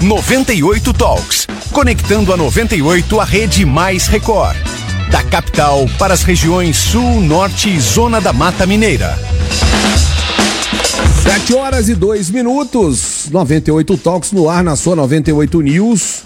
98 Talks, conectando a 98 à Rede Mais Record. Da capital para as regiões Sul, Norte e Zona da Mata Mineira. 7h02, 98 Talks no ar na sua 98 News.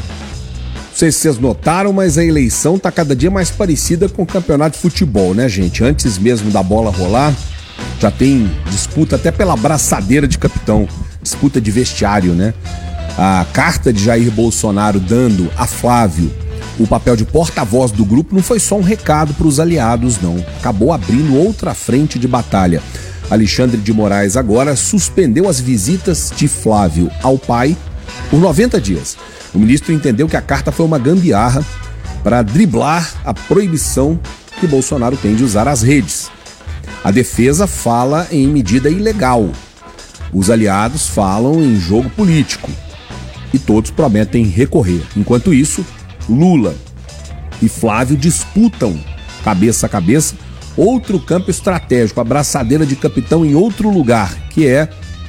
Não sei se vocês notaram, mas a eleição tá cada dia mais parecida com o campeonato de futebol, né, gente? Antes mesmo da bola rolar, já tem disputa até pela braçadeira de capitão, disputa de vestiário, né? A carta de Jair Bolsonaro dando a Flávio o papel de porta-voz do grupo não foi só um recado para os aliados, não. Acabou abrindo outra frente de batalha. Alexandre de Moraes agora suspendeu as visitas de Flávio ao pai por 90 dias. O ministro entendeu que a carta foi uma gambiarra para driblar a proibição que Bolsonaro tem de usar as redes. A defesa fala em medida ilegal. Os aliados falam em jogo político. E todos prometem recorrer. Enquanto isso, Lula e Flávio disputam cabeça a cabeça outro campo estratégico, a braçadeira de capitão em outro lugar, que é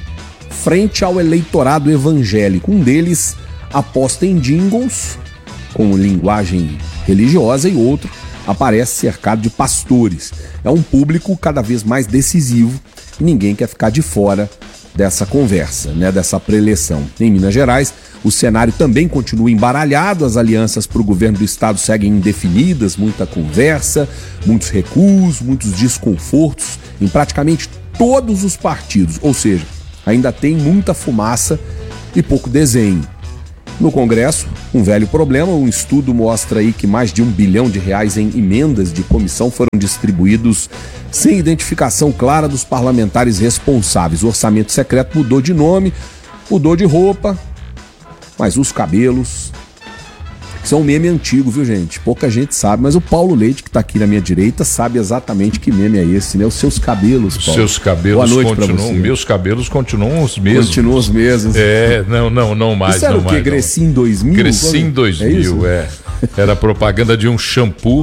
frente ao eleitorado evangélico. Um deles aposta em jingles com linguagem religiosa e outro aparece cercado de pastores. É um público cada vez mais decisivo e ninguém quer ficar de fora dessa conversa, né, dessa preleção. Em Minas Gerais, o cenário também continua embaralhado, as alianças para o governo do estado seguem indefinidas, muita conversa, muitos recuos, muitos desconfortos em praticamente todos os partidos, ou seja, ainda tem muita fumaça e pouco desenho. No Congresso, um velho problema, um estudo mostra aí que mais de R$1 bilhão em emendas de comissão foram distribuídos sem identificação clara dos parlamentares responsáveis. O orçamento secreto mudou de nome, mudou de roupa, mas os cabelos são um meme antigo, viu, gente? Pouca gente sabe, mas o Paulo Leite, que tá aqui na minha direita, sabe exatamente que meme é esse, né? Os seus cabelos, Paulo. Seus cabelos Boa noite continuam, meus cabelos continuam os mesmos. Continuam os mesmos. Não mais. Isso era não o quê? mais. Grecinho 2000? Grecinho 2000, Era propaganda de um shampoo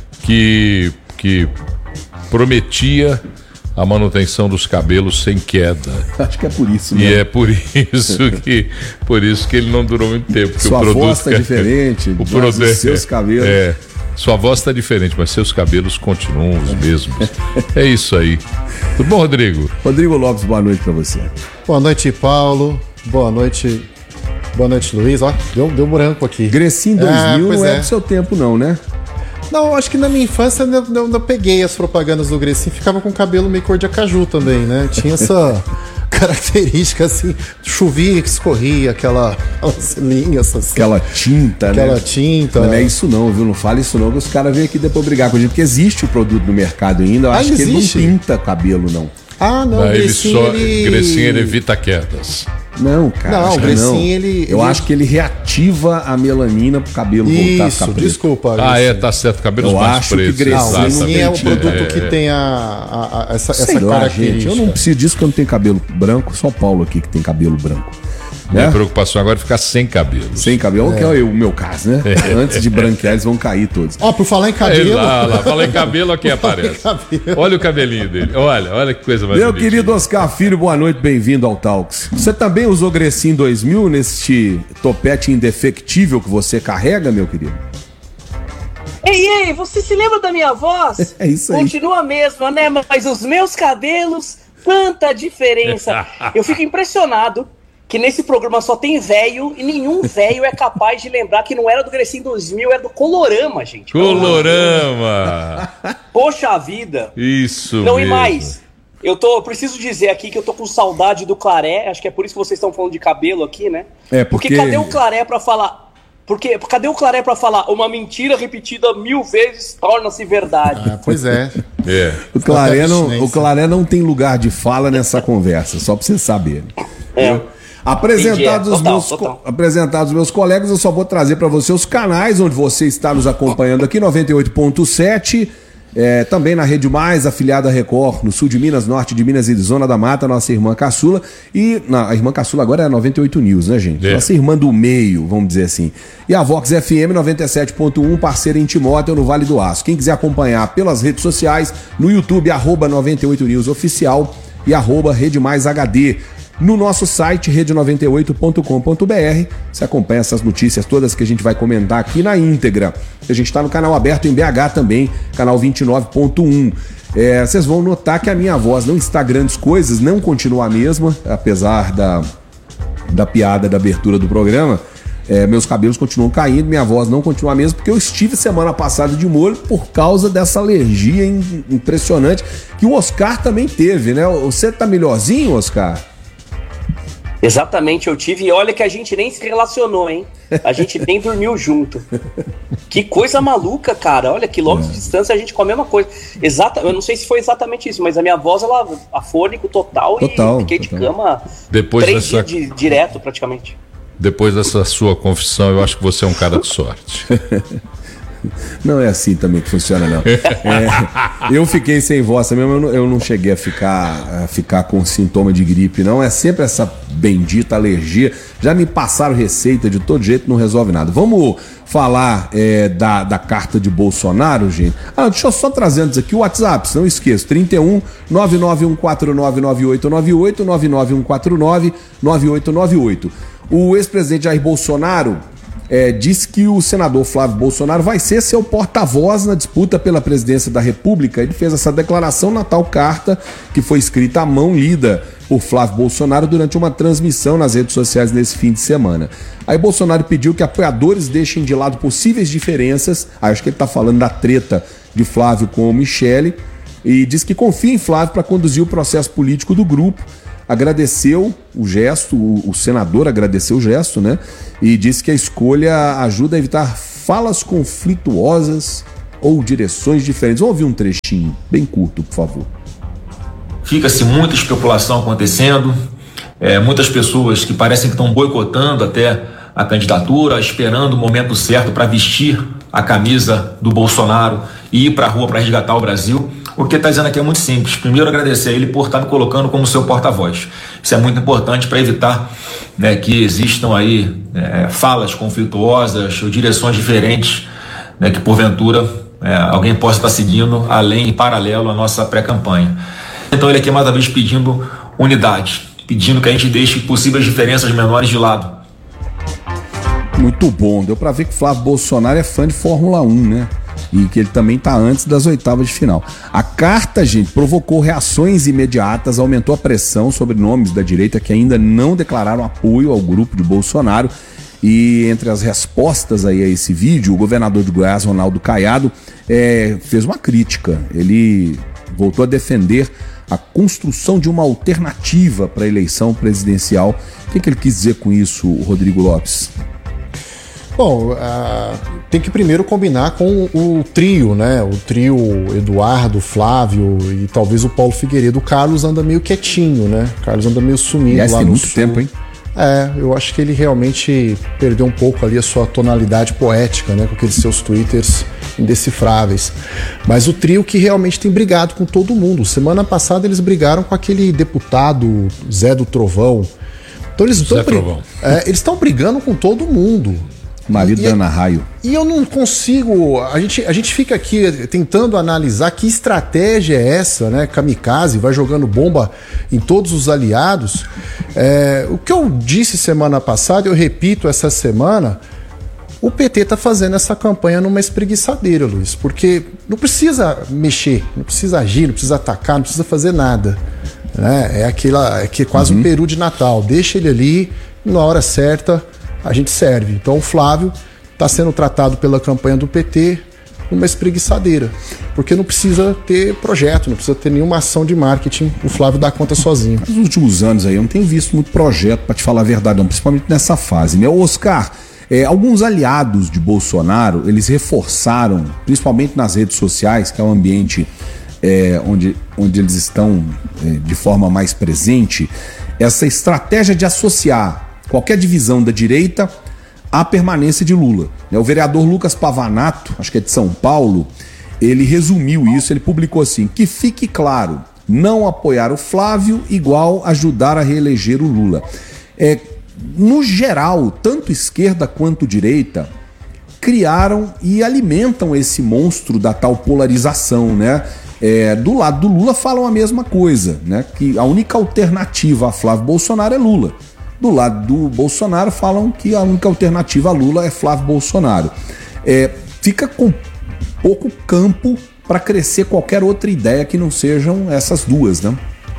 que prometia a manutenção dos cabelos sem queda. Acho que é por isso, né? E é por isso que ele não durou muito tempo. Sua voz tá diferente, os seus cabelos. Sua voz tá diferente, mas seus cabelos continuam os mesmos. É isso aí. Tudo bom, Rodrigo? Rodrigo Lopes, boa noite pra você. Boa noite, Paulo. Boa noite, Luiz. Ó, deu branco aqui. Grecinho 2000 não é do seu tempo, não, né? Não, acho que na minha infância eu peguei as propagandas do Grecinho, ficava com o cabelo meio cor de acaju também, né? Tinha essa característica assim, chovia que escorria, aquelas linhas assim. Aquela tinta, né? Aquela tinta. Não é isso não, viu? Não fala isso não, que os caras vêm aqui depois brigar com a gente, porque existe o produto no mercado ainda, eu acho que ele não pinta cabelo, não. Ah, não, Grecinho ele evita quedas. Não, cara. Não, o Grecinho Eu acho que ele reativa a melanina pro cabelo voltar a ficar preto. Desculpa. Tá certo, cabelos mais pretos. Não, Grecinho é o produto que tem essa característica. Gente, eu não preciso disso porque eu não tenho cabelo branco, só o Paulo aqui que tem cabelo branco. Minha preocupação agora é ficar sem cabelo. Sem cabelo, que é o meu caso, né? Antes de branquear, eles vão cair todos. Por falar em cabelo... Fala em cabelo, aqui aparece. Olha o cabelinho dele. Olha que coisa mais Meu querido Oscar Filho, boa noite, bem-vindo ao Talks. Você também usou Grecinho 2000 neste topete indefectível que você carrega, meu querido? Ei, você se lembra da minha voz? É isso aí. Continua a mesma, né? Mas os meus cabelos, quanta diferença. Eu fico impressionado que nesse programa só tem velho e nenhum velho é capaz de lembrar que não era do Grecinho 2000, era do Colorama, gente. Colorama! Poxa vida! Isso não, mesmo. E mais, eu preciso dizer aqui que eu tô com saudade do Claré, acho que é por isso que vocês estão falando de cabelo aqui, né? Porque cadê o Claré pra falar... Cadê o Claré pra falar uma mentira repetida 1000 vezes torna-se verdade? Pois é. O Claré não tem lugar de fala nessa conversa, só pra você saber. Apresentados os meus colegas, eu só vou trazer para você os canais onde você está nos acompanhando aqui, 98.7, também na Rede Mais, afiliada à Record, no sul de Minas, norte de Minas e Zona da Mata, nossa irmã caçula. E a irmã caçula agora é a 98 News, né, gente? Nossa irmã do meio, vamos dizer assim. E a Vox FM 97.1, parceira em Timóteo, no Vale do Aço. Quem quiser acompanhar pelas redes sociais, no YouTube, @98 News Oficial e @Rede Mais HD. no nosso site rede98.com.br. Você acompanha essas notícias todas que a gente vai comentar aqui na íntegra. A gente está no canal aberto em BH também, canal 29.1. Vocês vão notar que a minha voz não está grandes coisas, não continua a mesma, apesar da piada da abertura do programa. Meus cabelos continuam caindo, minha voz não continua a mesma, porque eu estive semana passada de molho por causa dessa alergia impressionante que o Oscar também teve, né? Você tá melhorzinho, Oscar? Exatamente, eu tive, e olha que a gente nem se relacionou, hein? A gente nem dormiu junto. Que coisa maluca, cara. Olha, quilômetros de distância a gente com a mesma coisa. Eu não sei se foi exatamente isso, mas a minha voz, ela afônico total e fiquei de cama depois 3 dias direto, praticamente. Depois dessa sua confissão, eu acho que você é um cara de sorte. Não é assim também que funciona, não. Eu fiquei sem voz também, mas eu não cheguei a ficar com sintoma de gripe, não. É sempre essa bendita alergia. Já me passaram receita de todo jeito, não resolve nada. Vamos falar da carta de Bolsonaro, gente? Deixa eu só trazer antes aqui o WhatsApp, não esqueça, 31 991499898, 991499898. O ex-presidente Jair Bolsonaro diz que o senador Flávio Bolsonaro vai ser seu porta-voz na disputa pela presidência da República. Ele fez essa declaração na tal carta que foi escrita à mão, lida por Flávio Bolsonaro durante uma transmissão nas redes sociais nesse fim de semana. Aí Bolsonaro pediu que apoiadores deixem de lado possíveis diferenças, acho que ele está falando da treta de Flávio com o Michele, e diz que confia em Flávio para conduzir o processo político do grupo. Agradeceu o gesto, o senador agradeceu o gesto, né? E disse que a escolha ajuda a evitar falas conflituosas ou direções diferentes. Vamos ouvir um trechinho bem curto, por favor. Fica-se muita especulação acontecendo, muitas pessoas que parecem que estão boicotando até a candidatura, esperando o momento certo para vestir a camisa do Bolsonaro e ir para a rua para resgatar o Brasil. O que está dizendo aqui é muito simples. Primeiro, agradecer a ele por estar me colocando como seu porta-voz. Isso é muito importante para evitar, né, que existam aí falas conflituosas ou direções diferentes, né, que porventura alguém possa estar seguindo além e paralelo à nossa pré-campanha. Então ele aqui mais uma vez pedindo unidade, pedindo que a gente deixe possíveis diferenças menores de lado. Muito bom. Deu para ver que Flávio Bolsonaro é fã de Fórmula 1, né? E que ele também está antes das oitavas de final. A carta, gente, provocou reações imediatas, aumentou a pressão sobre nomes da direita que ainda não declararam apoio ao grupo de Bolsonaro. E entre as respostas aí a esse vídeo, o governador de Goiás, Ronaldo Caiado, fez uma crítica. Ele voltou a defender a construção de uma alternativa para a eleição presidencial. O que ele quis dizer com isso, Rodrigo Lopes? Bom, tem que primeiro combinar com o trio, né? O trio Eduardo, Flávio e talvez o Paulo Figueiredo. O Carlos anda meio quietinho, né? O Carlos anda meio sumido lá no tem muito tempo, hein? Eu acho que ele realmente perdeu um pouco ali a sua tonalidade poética, né? Com aqueles seus twitters indecifráveis. Mas o trio que realmente tem brigado com todo mundo. Semana passada eles brigaram com aquele deputado Zé do Trovão. Então eles estão brigando com todo mundo. Marido da Ana Raio. E eu não consigo... A gente fica aqui tentando analisar que estratégia é essa, né? Kamikaze, vai jogando bomba em todos os aliados. O que eu disse semana passada, eu repito essa semana, o PT tá fazendo essa campanha numa espreguiçadeira, Luiz, porque não precisa mexer, não precisa agir, não precisa atacar, não precisa fazer nada. Né? É quase um peru de Natal. Deixa ele ali, na hora certa a gente serve. Então o Flávio está sendo tratado pela campanha do PT numa espreguiçadeira, porque não precisa ter projeto, não precisa ter nenhuma ação de marketing, o Flávio dá conta sozinho. Nos últimos anos aí eu não tenho visto muito projeto, para te falar a verdade, não, principalmente nessa fase, né? Oscar, alguns aliados de Bolsonaro, eles reforçaram, principalmente nas redes sociais, que é um ambiente onde eles estão de forma mais presente, essa estratégia de associar qualquer divisão da direita à permanência de Lula. O vereador Lucas Pavanato, acho que é de São Paulo, ele resumiu isso, ele publicou assim: que fique claro, não apoiar o Flávio igual ajudar a reeleger o Lula. No geral, tanto esquerda quanto direita criaram e alimentam esse monstro da tal polarização, né? Do lado do Lula falam a mesma coisa, né? Que a única alternativa a Flávio Bolsonaro é Lula. Do lado do Bolsonaro falam que a única alternativa a Lula é Flávio Bolsonaro. Fica com pouco campo para crescer qualquer outra ideia que não sejam essas duas, né?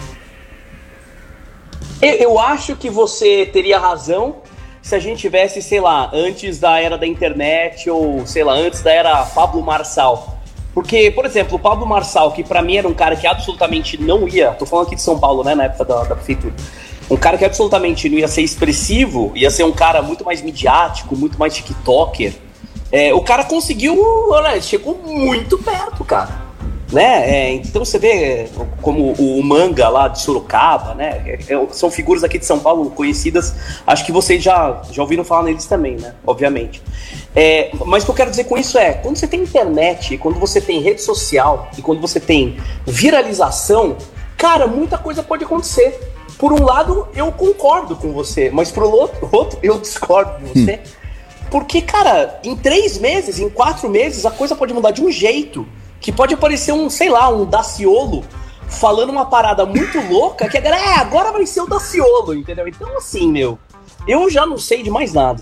Eu acho que você teria razão se a gente tivesse, sei lá, antes da era da internet ou, sei lá, antes da era Pablo Marçal. Porque, por exemplo, o Pablo Marçal, que pra mim era um cara que absolutamente não ia, tô falando aqui de São Paulo, né, na época da prefeitura, um cara que absolutamente não ia ser expressivo, ia ser um cara muito mais midiático, muito mais tiktoker. O cara conseguiu, olha, chegou muito perto, cara. Né? Então você vê como o Manga lá de Sorocaba, né? São figuras aqui de São Paulo conhecidas, acho que vocês já ouviram falar neles também, né? Obviamente. Mas o que eu quero dizer com isso quando você tem internet, quando você tem rede social e quando você tem viralização, cara, muita coisa pode acontecer. Por um lado, eu concordo com você, mas por outro, eu discordo de você. Porque, cara, em 3 meses, em 4 meses, a coisa pode mudar de um jeito que pode aparecer um Daciolo falando uma parada muito louca que a galera, agora vai ser o Daciolo, entendeu? Então, assim, eu já não sei de mais nada.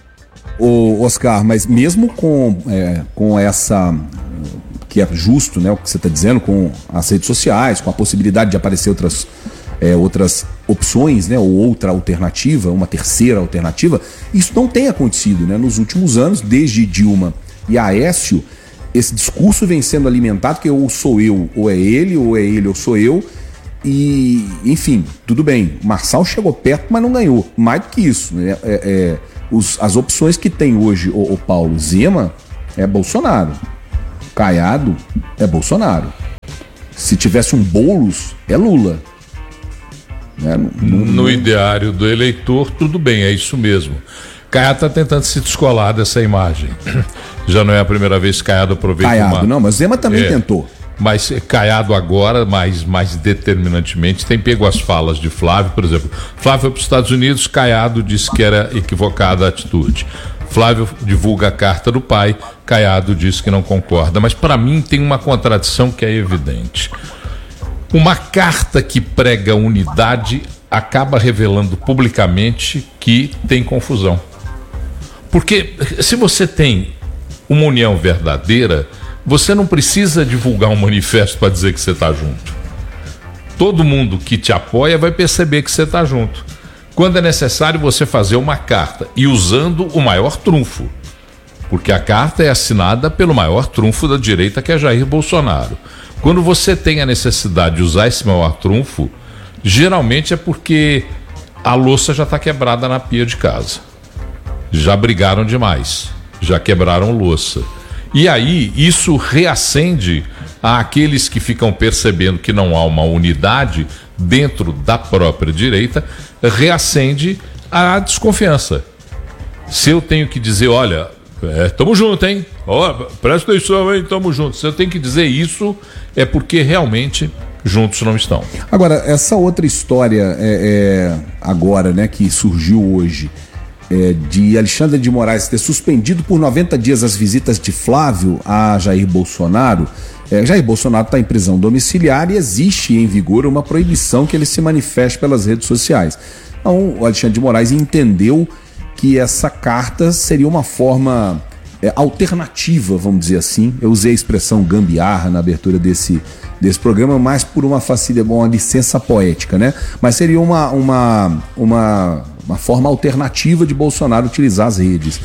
Ô, Oscar, mas mesmo com essa, que é justo, né, o que você está dizendo, com as redes sociais, com a possibilidade de aparecer outras opções, né, ou outra alternativa, uma terceira alternativa, isso não tem acontecido, né? Nos últimos anos, desde Dilma e Aécio, esse discurso vem sendo alimentado que ou sou eu, ou é ele ou sou eu. E, enfim, tudo bem. Marçal chegou perto, mas não ganhou. Mais do que isso, né? As opções que tem hoje o Paulo Zema é Bolsonaro. Caiado é Bolsonaro. Se tivesse um Boulos, é Lula. Né? No ideário do eleitor, tudo bem, é isso mesmo. Caiado está tentando se descolar dessa imagem. Já não é a primeira vez que Caiado aproveita não, mas Zema também tentou. Mas Caiado agora, mais determinantemente, tem pego as falas de Flávio, por exemplo. Flávio foi para os Estados Unidos, Caiado disse que era equivocada a atitude. Flávio divulga a carta do pai, Caiado disse que não concorda. Mas para mim tem uma contradição que é evidente. Uma carta que prega unidade acaba revelando publicamente que tem confusão. Porque se você tem uma união verdadeira, você não precisa divulgar um manifesto para dizer que você está junto. Todo mundo que te apoia vai perceber que você está junto. Quando é necessário você fazer uma carta e usando o maior trunfo, porque a carta é assinada pelo maior trunfo da direita, que é Jair Bolsonaro. Quando você tem a necessidade de usar esse maior trunfo, geralmente é porque a louça já está quebrada na pia de casa. Já brigaram demais, já quebraram louça. E aí isso reacende àqueles que ficam percebendo que não há uma unidade dentro da própria direita, reacende a desconfiança. Se eu tenho que dizer, olha, tamo junto, hein? Presta atenção, hein? Tamo junto. Se eu tenho que dizer isso, é porque realmente juntos não estão. Agora, essa outra história agora, né, que surgiu hoje, de Alexandre de Moraes ter suspendido por 90 dias as visitas de Flávio a Jair Bolsonaro. Jair Bolsonaro está em prisão domiciliar e existe em vigor uma proibição que ele se manifeste pelas redes sociais. Então, o Alexandre de Moraes entendeu que essa carta seria uma forma alternativa, vamos dizer assim. Eu usei a expressão gambiarra na abertura desse programa, mais por uma facilidade, uma licença poética, né? Mas seria uma forma alternativa de Bolsonaro utilizar as redes.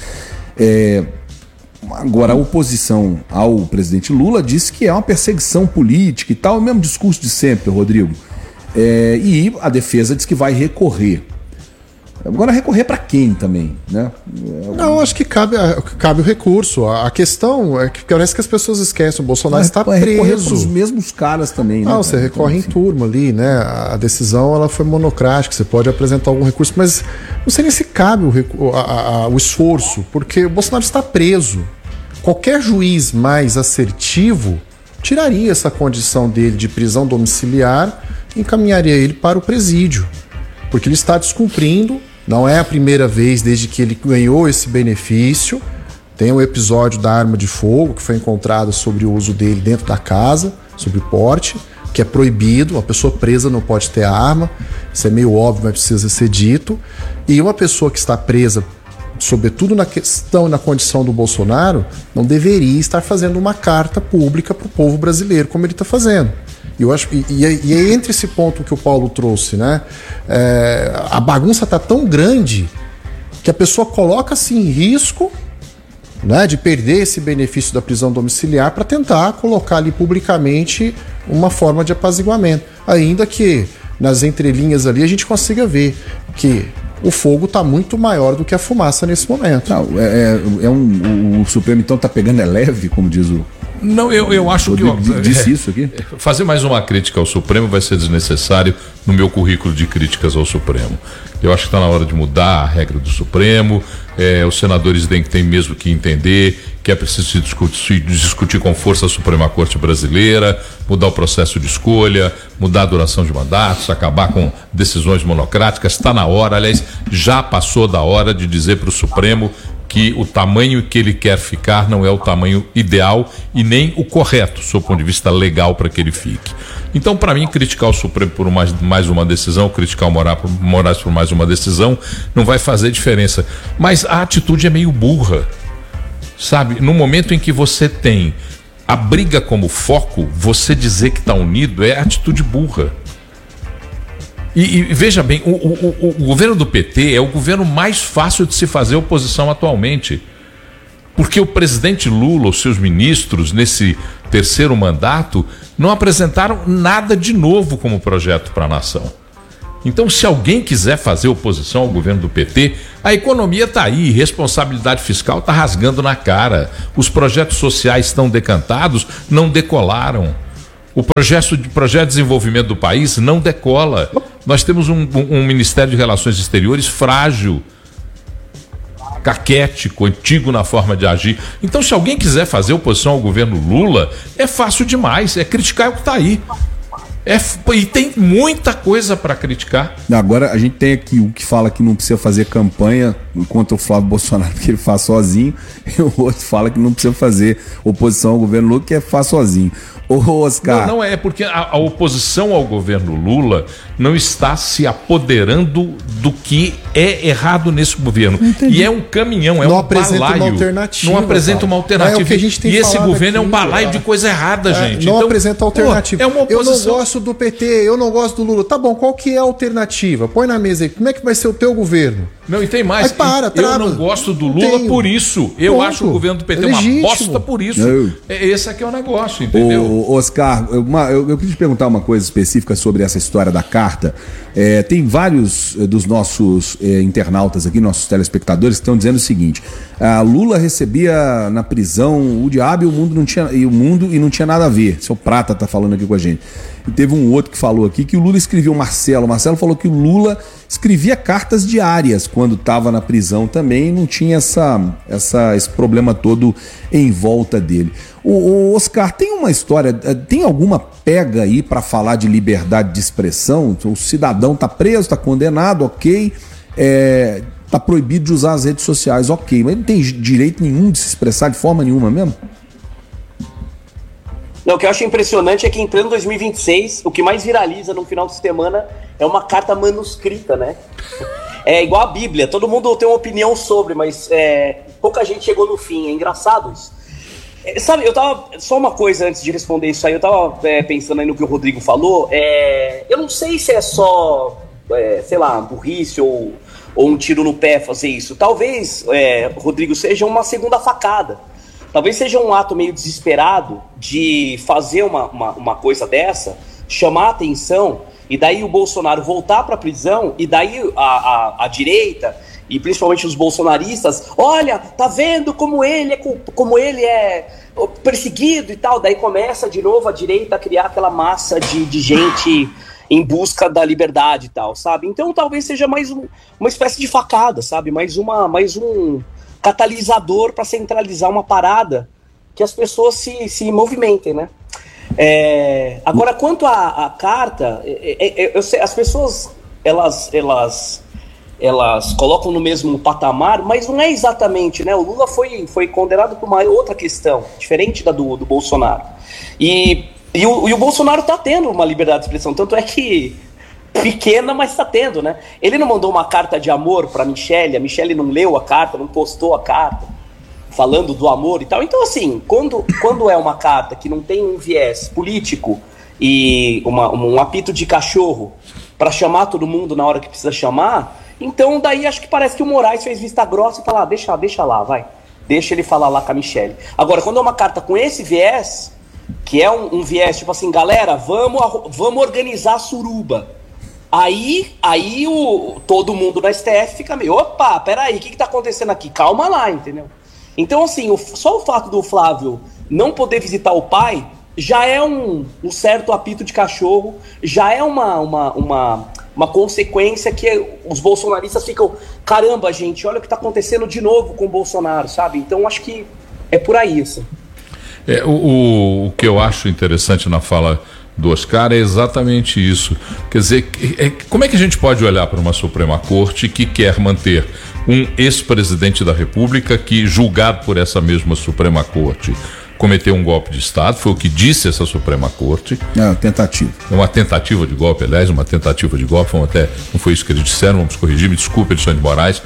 Agora, a oposição ao presidente Lula disse que é uma perseguição política e tal, o mesmo discurso de sempre, Rodrigo. E a defesa diz que vai recorrer. Agora, recorrer para quem também, né? Não, acho que cabe o recurso. A questão é que parece que as pessoas esquecem, o Bolsonaro está preso. Recorrer para os mesmos caras também, né? Não, você recorre então, em turma ali, né? A decisão ela foi monocrática, você pode apresentar algum recurso, mas não sei nem se cabe o esforço, porque o Bolsonaro está preso. Qualquer juiz mais assertivo tiraria essa condição dele de prisão domiciliar e encaminharia ele para o presídio, porque ele está descumprindo. Não é a primeira vez desde que ele ganhou esse benefício. Tem o episódio da arma de fogo que foi encontrada sobre o uso dele dentro da casa. sobre porte, que é proibido, uma pessoa presa não pode ter arma, isso é meio óbvio, mas precisa ser dito, e uma pessoa que está presa, sobretudo na questão e na condição do Bolsonaro, não deveria estar fazendo uma carta pública para o povo brasileiro, como ele está fazendo. Eu acho, e é entre esse ponto que o Paulo trouxe, né? A bagunça está tão grande que a pessoa coloca-se em risco, né, de perder esse benefício da prisão domiciliar para tentar colocar ali publicamente uma forma de apaziguamento. Ainda que nas entrelinhas ali a gente consiga ver que o fogo está muito maior do que a fumaça nesse momento. Não, o Supremo então está pegando leve, como diz o... Não, eu acho que... Disse isso aqui? Fazer mais uma crítica ao Supremo vai ser desnecessário no meu currículo de críticas ao Supremo. Eu acho que está na hora de mudar a regra do Supremo. Os senadores têm mesmo que entender que é preciso discutir com força a Suprema Corte Brasileira, mudar o processo de escolha, mudar a duração de mandatos, acabar com decisões monocráticas. Está na hora, aliás, já passou da hora de dizer para o Supremo que o tamanho que ele quer ficar não é o tamanho ideal e nem o correto, do seu ponto de vista legal, para que ele fique. Então, para mim, criticar o Supremo por mais uma decisão, criticar o Moraes por mais uma decisão, não vai fazer diferença. Mas a atitude é meio burra, sabe? No momento em que você tem a briga como foco, você dizer que está unido é atitude burra. E veja bem, o governo do PT é o governo mais fácil de se fazer oposição atualmente. Porque o presidente Lula, os seus ministros, nesse terceiro mandato, não apresentaram nada de novo como projeto para a nação. Então, se alguém quiser fazer oposição ao governo do PT, a economia está aí, responsabilidade fiscal está rasgando na cara. Os projetos sociais estão decantados, não decolaram. O projeto de desenvolvimento do país não decola. Nós temos um Ministério de Relações Exteriores frágil, caquético, antigo na forma de agir. Então, se alguém quiser fazer oposição ao governo Lula, é fácil demais, é criticar o que está aí. E tem muita coisa para criticar. Agora, a gente tem aqui o que fala que não precisa fazer campanha contra o Flávio Bolsonaro, que ele faz sozinho, e o outro fala que não precisa fazer oposição ao governo Lula, que faz sozinho. Ô, Oscar. Não é porque a oposição ao governo Lula não está se apoderando do que é errado nesse governo. Entendi. E é um caminhão, é não um apresenta balaio. Uma alternativa, não apresenta uma alternativa. É o que a gente tem e esse governo aqui, é um balaio de coisa errada, gente. Não então, apresenta alternativa. É uma oposição. Eu não gosto do PT, eu não gosto do Lula. Tá bom, qual que é a alternativa? Põe na mesa aí. Como é que vai ser o teu governo? Não, e tem mais. Eu não gosto do Lula por isso. Eu acho o governo do PT uma bosta por isso. Esse aqui é o negócio, entendeu? Oscar, eu queria te perguntar uma coisa específica sobre essa história da carta. Tem vários dos nossos internautas aqui, nossos telespectadores, que estão dizendo o seguinte: Lula recebia na prisão o diabo e não tinha nada a ver. Seu Prata tá falando aqui com a gente. E teve um outro que falou aqui que o Lula escreveu, o Marcelo falou que o Lula escrevia cartas diárias quando estava na prisão também, e não tinha esse problema todo em volta dele. O Oscar, tem uma história, tem alguma pega aí para falar de liberdade de expressão? O cidadão está preso, está condenado, ok, está proibido de usar as redes sociais, ok, mas ele não tem direito nenhum de se expressar de forma nenhuma mesmo? Não, o que eu acho impressionante é que entrando em 2026, o que mais viraliza no final de semana é uma carta manuscrita, né? É igual a Bíblia, todo mundo tem uma opinião sobre, mas pouca gente chegou no fim, é engraçado isso. Sabe, só uma coisa antes de responder isso aí, eu tava pensando aí no que o Rodrigo falou, eu não sei se é só, sei lá, burrice ou um tiro no pé fazer isso. Talvez, Rodrigo, seja uma segunda facada. Talvez seja um ato meio desesperado de fazer uma coisa dessa, chamar a atenção, e daí o Bolsonaro voltar para a prisão, e daí a direita, e principalmente os bolsonaristas, olha, tá vendo como ele é perseguido e tal. Daí começa de novo a direita a criar aquela massa de gente em busca da liberdade e tal, sabe? Então talvez seja mais uma espécie de facada, sabe? Mais um catalisador para centralizar uma parada que as pessoas se movimentem, né? Agora, quanto à carta, eu sei, as pessoas elas colocam no mesmo patamar, mas não é exatamente, né? O Lula foi condenado por uma outra questão, diferente da do Bolsonaro. E E o Bolsonaro tá tendo uma liberdade de expressão, tanto é que pequena, mas tá tendo, né? Ele não mandou uma carta de amor pra Michelle, a Michelle não leu a carta, não postou a carta, falando do amor e tal. Então, assim, quando é uma carta que não tem um viés político e um apito de cachorro pra chamar todo mundo na hora que precisa chamar, então daí acho que parece que o Moraes fez vista grossa e falou, deixa lá, vai. Deixa ele falar lá com a Michelle. Agora, quando é uma carta com esse viés, que é um viés tipo assim, galera, vamos organizar a suruba. Aí todo mundo na STF fica meio, opa, peraí, o que tá acontecendo aqui? Calma lá, entendeu? Então, assim, só o fato do Flávio não poder visitar o pai já é um certo apito de cachorro, já é uma consequência que os bolsonaristas ficam, caramba, gente, olha o que tá acontecendo de novo com o Bolsonaro, sabe? Então, acho que é por aí, assim. O que eu acho interessante na fala do Oscar é exatamente isso. Quer dizer, como é que a gente pode olhar para uma Suprema Corte que quer manter um ex-presidente da República que, julgado por essa mesma Suprema Corte, cometeu um golpe de Estado, foi o que disse essa Suprema Corte. É uma tentativa de golpe, aliás, não foi isso que eles disseram, vamos corrigir, me desculpe, Alexandre de Moraes,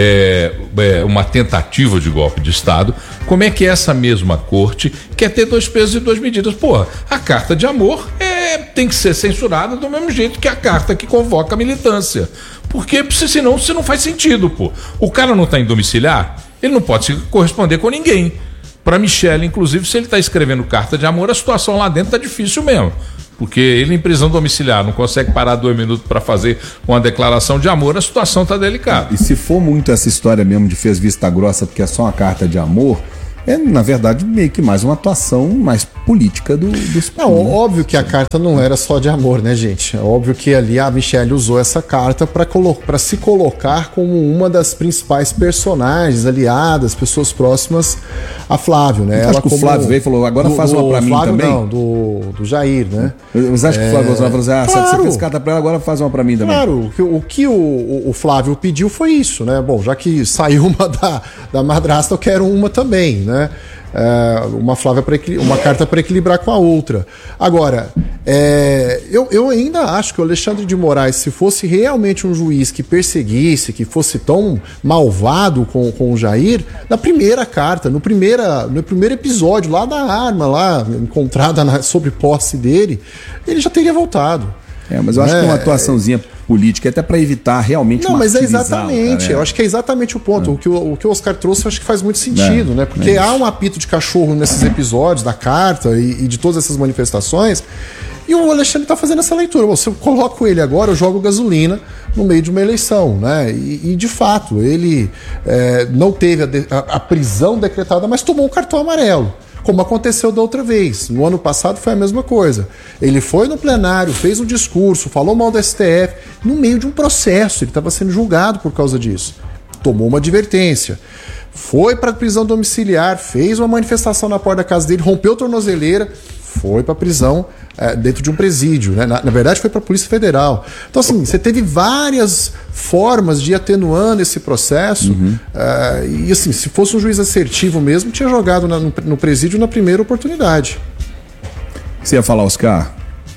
uma tentativa de golpe de Estado. Como é que essa mesma Corte quer ter 2 pesos e 2 medidas? Porra, a carta de amor tem que ser censurada do mesmo jeito que a carta que convoca a militância. Porque senão você não faz sentido, pô. O cara não está em domiciliar, ele não pode se corresponder com ninguém. Para Michelle, inclusive, se ele está escrevendo carta de amor, a situação lá dentro está difícil mesmo. Porque ele em prisão domiciliar não consegue parar 2 minutos para fazer uma declaração de amor, a situação está delicada. E se for muito essa história mesmo de fez vista grossa porque é só uma carta de amor, na verdade, meio que mais uma atuação mais política dos... Não, óbvio que a carta não era só de amor, né, gente? É óbvio que ali a Michelle usou essa carta para se colocar como uma das principais personagens, aliadas, pessoas próximas a Flávio, né? Acho que o Flávio veio e falou, agora faz uma para mim Flávio, também? Não, do Jair, né? Mas acho que o Flávio falou assim, claro, você fez carta para ela, agora faz uma para mim também. Claro, o que o Flávio pediu foi isso, né? Bom, já que saiu uma da madrasta, eu quero uma também, né? Uma carta para equilibrar com a outra. Agora, eu ainda acho que o Alexandre de Moraes, se fosse realmente um juiz que perseguisse, que fosse tão malvado com o Jair, na primeira carta, no primeiro episódio lá da arma lá encontrada sobre posse dele, ele já teria voltado. Mas eu acho que uma atuaçãozinha política, até para evitar realmente Não, mas é exatamente, eu acho que é exatamente o ponto. O que o Oscar trouxe, eu acho que faz muito sentido, né? Porque há um apito de cachorro nesses episódios da carta e de todas essas manifestações, e o Alexandre está fazendo essa leitura. Se eu coloco ele agora, eu jogo gasolina no meio de uma eleição, né? E de fato, ele não teve a prisão decretada, mas tomou um cartão amarelo, como aconteceu da outra vez. No ano passado foi a mesma coisa. Ele foi no plenário, fez um discurso, falou mal do STF, no meio de um processo, ele estava sendo julgado por causa disso. Tomou uma advertência. Foi para prisão domiciliar, fez uma manifestação na porta da casa dele, rompeu a tornozeleira, foi para prisão dentro de um presídio, né? Na verdade foi para a Polícia Federal. Então assim, você teve várias formas de ir atenuando esse processo, e assim, se fosse um juiz assertivo mesmo, tinha jogado no presídio na primeira oportunidade. Você ia falar, Oscar?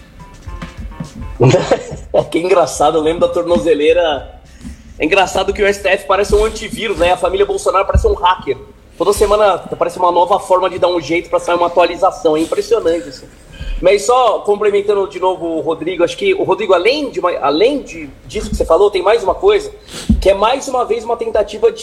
Que engraçado, eu lembro da tornozeleira. É engraçado que o STF parece um antivírus, né? A família Bolsonaro parece um hacker. Toda semana parece uma nova forma de dar um jeito para sair uma atualização. É impressionante, assim. Mas só complementando de novo o Rodrigo, acho que o Rodrigo, além disso que você falou, tem mais uma coisa, que é mais uma vez uma tentativa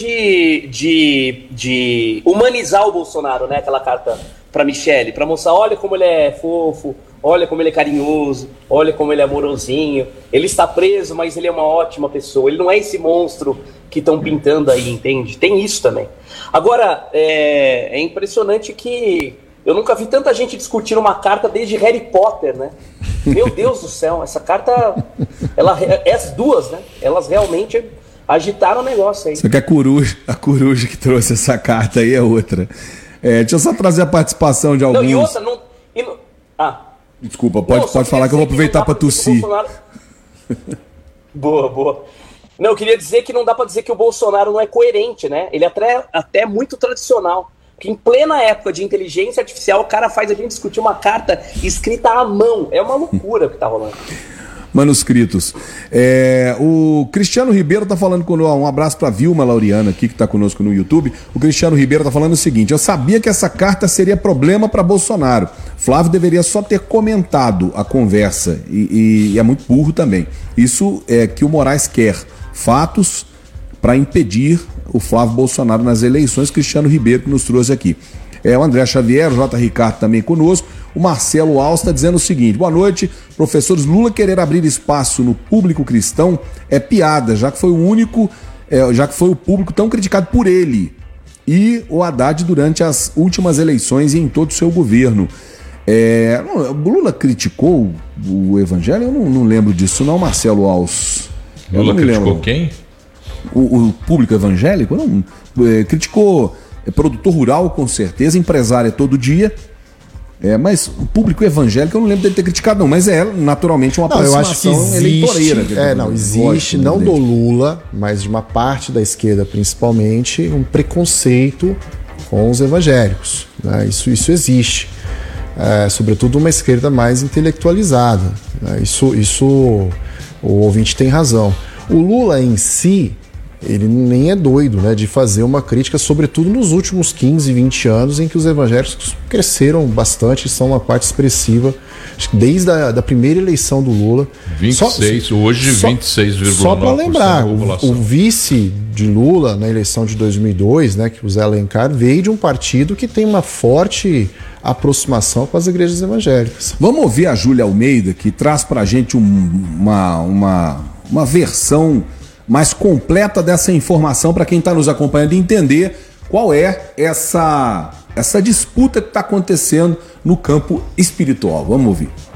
de humanizar o Bolsonaro, né? Aquela carta para Michelle, para mostrar, olha como ele é fofo, olha como ele é carinhoso, olha como ele é amorosinho, ele está preso, mas ele é uma ótima pessoa, ele não é esse monstro que estão pintando aí, entende? Tem isso também. Agora, é impressionante que eu nunca vi tanta gente discutir uma carta desde Harry Potter, né? Meu Deus do céu, essa carta, as duas, né? Elas realmente agitaram o negócio aí. Só que a coruja que trouxe essa carta aí é outra. Deixa eu só trazer a participação de alguns... Não, e outra, Desculpa, pode falar que eu vou aproveitar para tossir. Bolsonaro... Boa. Não, eu queria dizer que não dá para dizer que o Bolsonaro não é coerente, né? Ele até é muito tradicional. Porque em plena época de inteligência artificial, o cara faz a gente discutir uma carta escrita à mão. É uma loucura o que tá rolando. Manuscritos. O Cristiano Ribeiro tá falando conosco. Um abraço pra Vilma Laureana aqui, que tá conosco no YouTube. O Cristiano Ribeiro tá falando o seguinte: eu sabia que essa carta seria problema pra Bolsonaro. Flávio deveria só ter comentado a conversa e é muito burro também. Isso é que o Moraes quer fatos para impedir o Flávio Bolsonaro nas eleições. Cristiano Ribeiro que nos trouxe aqui. O André Xavier, o J. Ricardo também conosco. O Marcelo Alves está dizendo o seguinte: boa noite, professores. Lula querer abrir espaço no público cristão é piada, já que foi o público tão criticado por ele e o Haddad durante as últimas eleições e em todo o seu governo. O Lula criticou o evangelho? Eu não lembro disso não, Marcelo Alves. Lula criticou quem? O público evangélico? Não, criticou produtor rural, com certeza, empresário todo dia. Mas o público evangélico eu não lembro dele ter criticado, não, mas naturalmente uma aproximação eleitoreira. Existe, não do Lula, mas de uma parte da esquerda principalmente, um preconceito com os evangélicos. Né? Isso existe. Sobretudo uma esquerda mais intelectualizada. Né? Isso o ouvinte tem razão. O Lula em si, ele nem é doido, né, de fazer uma crítica, sobretudo nos últimos 15, 20 anos em que os evangélicos cresceram bastante e são uma parte expressiva, acho que desde a primeira eleição do Lula. 26, hoje 26,9%. Só para lembrar, o vice de Lula na eleição de 2002, né, que o Zé Alencar, veio de um partido que tem uma forte aproximação com as igrejas evangélicas. Vamos ouvir a Júlia Almeida, que traz pra gente uma versão mais completa dessa informação para quem está nos acompanhando entender qual é essa disputa que está acontecendo no campo espiritual. Vamos ouvir.